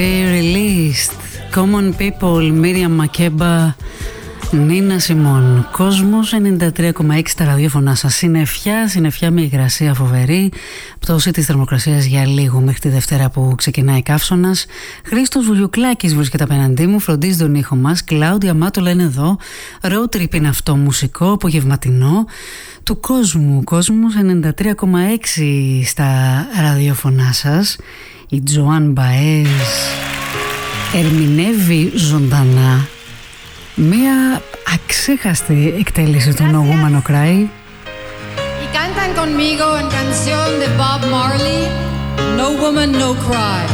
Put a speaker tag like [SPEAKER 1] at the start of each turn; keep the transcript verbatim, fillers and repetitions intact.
[SPEAKER 1] Released, Common People, Μίριαμ Μακέμπα, Νίνα Σιμών. Κόσμος ενενήντα τρία κόμμα έξι τα ραδιόφωνά σας. Συννεφιά, συννεφιά με υγρασία φοβερή. Πτώση της θερμοκρασίας για λίγο μέχρι τη Δευτέρα που ξεκινάει καύσωνας. Χρήστος Βουγιουκλάκης βρίσκεται απέναντί μου, φροντίζει τον ήχο μας. Κλάουδια Μάτολα είναι εδώ. Road trip είναι αυτό, μουσικό, απογευματινό. Του κόσμου, κόσμος ενενήντα τρία κόμμα έξι στα ραδιόφωνά σας. Η Τζοάν Μπαέζ ερμηνεύει ζωντανά μία αξέχαστη εκτέλεση του No Woman No Cry.
[SPEAKER 2] Y cantan conmigo en canción de Bob Marley, No Woman No Cry.